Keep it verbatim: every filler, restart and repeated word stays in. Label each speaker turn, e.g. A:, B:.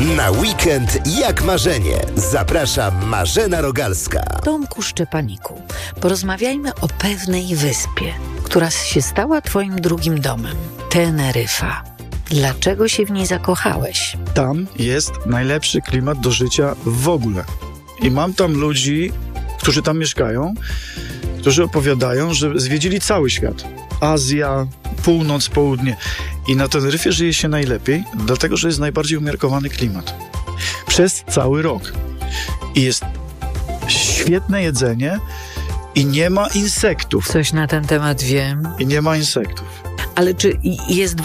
A: Na weekend jak marzenie. Zaprasza Marzena Rogalska.
B: Tomku Szczepaniku, porozmawiajmy o pewnej wyspie, która się stała twoim drugim domem. Teneryfa. Dlaczego się w niej zakochałeś?
C: Tam jest najlepszy klimat do życia w ogóle. I mam tam ludzi, którzy tam mieszkają, którzy opowiadają, że zwiedzili cały świat. Azja, północ, południe. I na Teneryfie żyje się najlepiej, dlatego że jest najbardziej umiarkowany klimat. Przez cały rok. I jest świetne jedzenie i nie ma insektów.
B: Coś na ten temat wiem.
C: I nie ma insektów.
B: Ale czy jest